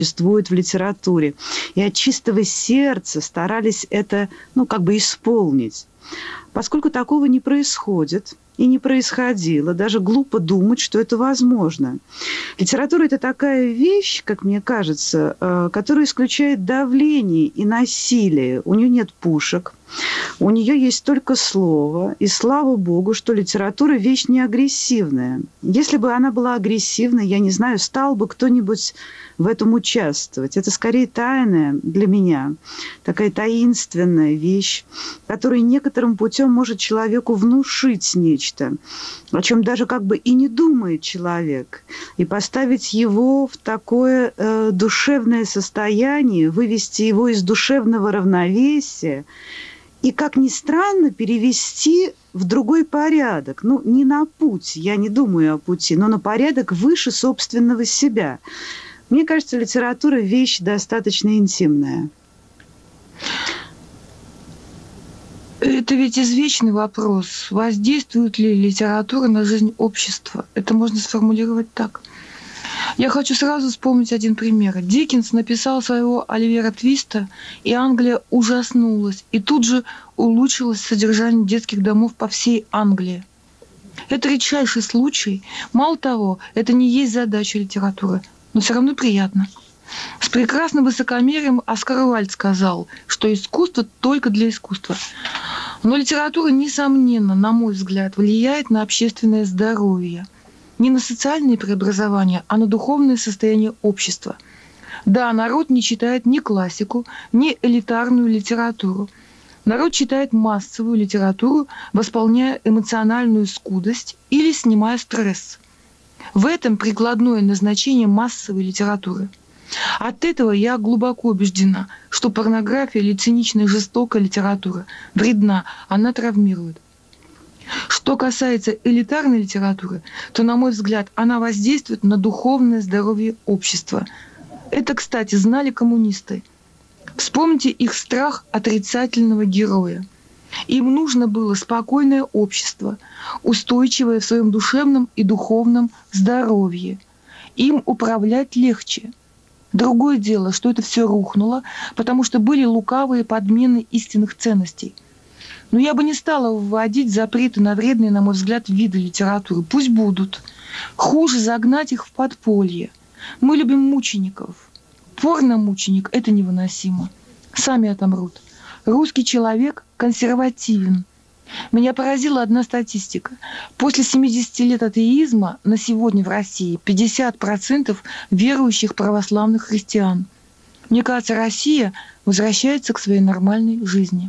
существует в литературе. И от чистого сердца старались это, как бы исполнить. Поскольку такого не происходит и не происходило, даже глупо думать, что это возможно. Литература – это такая вещь, как мне кажется, которая исключает давление и насилие. У нее нет пушек, у нее есть только слово. И слава богу, что литература – вещь не агрессивная. Если бы она была агрессивной, я не знаю, стал бы кто-нибудь в этом участвовать. Это скорее тайная для меня, такая таинственная вещь, которая некоторым путем может человеку внушить нечто, о чем даже как бы и не думает человек, и поставить его в такое душевное состояние, вывести его из душевного равновесия и, как ни странно, перевести в другой порядок. Не на путь, я не думаю о пути, но на порядок выше собственного себя. Мне кажется, литература – вещь достаточно интимная. Это ведь извечный вопрос. Воздействует ли литература на жизнь общества? Это можно сформулировать так. Я хочу сразу вспомнить один пример. Диккенс написал своего Оливера Твиста, и Англия ужаснулась, и тут же улучшилось содержание детских домов по всей Англии. Это редчайший случай. Мало того, это не есть задача литературы, но все равно приятно. С прекрасным высокомерием Оскар Уайльд сказал, что искусство только для искусства. Но литература, несомненно, на мой взгляд, влияет на общественное здоровье. Не на социальные преобразования, а на духовное состояние общества. Да, народ не читает ни классику, ни элитарную литературу. Народ читает массовую литературу, восполняя эмоциональную скудость или снимая стресс. В этом прикладное назначение массовой литературы. От этого я глубоко убеждена, что порнография или циничная жестокая литература вредна, она травмирует. Что касается элитарной литературы, то, на мой взгляд, она воздействует на духовное здоровье общества. Это, кстати, знали коммунисты. Вспомните их страх отрицательного героя. Им нужно было спокойное общество, устойчивое в своем душевном и духовном здоровье. Им управлять легче. Другое дело, что это все рухнуло, потому что были лукавые подмены истинных ценностей. Но я бы не стала вводить запреты на вредные, на мой взгляд, виды литературы. Пусть будут. Хуже загнать их в подполье. Мы любим мучеников. Порно-мученик – это невыносимо. Сами отомрут. Русский человек консервативен. Меня поразила одна статистика. После 70 лет атеизма на сегодня в России 50% верующих православных христиан. Мне кажется, Россия возвращается к своей нормальной жизни.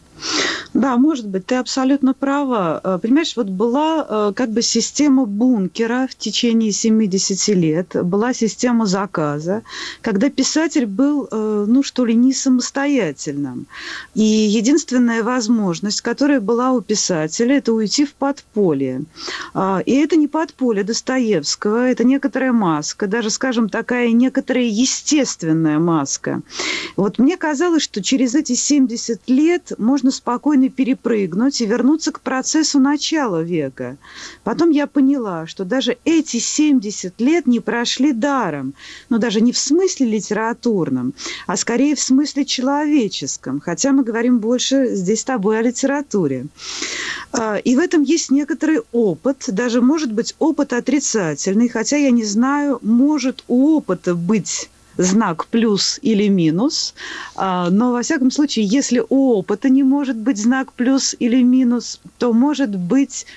Да, может быть, ты абсолютно права. Понимаешь, вот была как бы система бункера в течение 70 лет, была система заказа, когда писатель был, что ли, не самостоятельным. И единственная возможность, которая была у писателя, это уйти в подполье. И это не подполье Достоевского, это некоторая маска, даже, скажем, такая некоторая естественная маска. Вот мне казалось, что через эти 70 лет можно спокойно перепрыгнуть и вернуться к процессу начала века. Потом я поняла, что даже эти 70 лет не прошли даром. Но даже не в смысле литературном, а скорее в смысле человеческом. Хотя мы говорим больше здесь с тобой о литературе. И в этом есть некоторый опыт, даже может быть опыт отрицательный, хотя я не знаю, может у опыта быть знак плюс или минус, но, во всяком случае, если у опыта не может быть знак плюс или минус, то может быть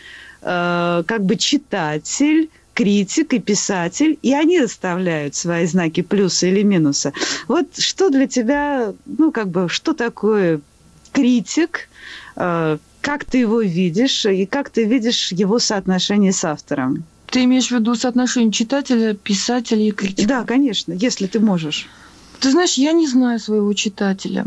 как бы читатель, критик и писатель, и они расставляют свои знаки плюса или минуса. Вот что для тебя, что такое критик, как ты его видишь, и как ты видишь его соотношение с автором? Ты имеешь в виду соотношение читателя, писателя и критика? Да, конечно, если ты можешь. Ты знаешь, я не знаю своего читателя.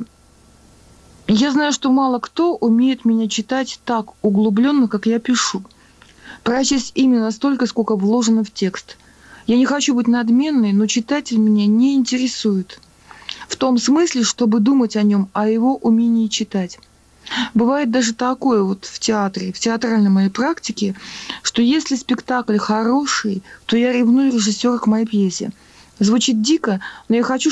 Я знаю, что мало кто умеет меня читать так углубленно, как я пишу. Прочесть именно столько, сколько вложено в текст. Я не хочу быть надменной, но читатель меня не интересует. В том смысле, чтобы думать о нем, о его умении читать. Бывает даже такое вот в театре, в театральной моей практике, что если спектакль хороший, то я ревную режиссера к моей пьесе. Звучит дико, но я хочу,